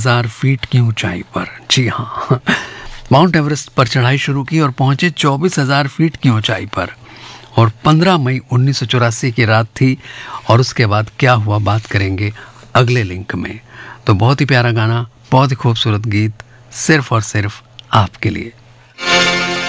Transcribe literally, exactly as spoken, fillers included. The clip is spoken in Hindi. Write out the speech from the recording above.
हज़ार फीट की ऊंचाई पर। जी हाँ, माउंट एवरेस्ट पर चढ़ाई शुरू की और पहुंचे चौबीस हज़ार फीट की ऊंचाई पर। और पंद्रह मई उन्नीस सौ चौरासी की रात थी। और उसके बाद क्या हुआ बात करेंगे अगले लिंक में। तो बहुत ही प्यारा गाना, बहुत ही खूबसूरत गीत सिर्फ और सिर्फ आपके लिए।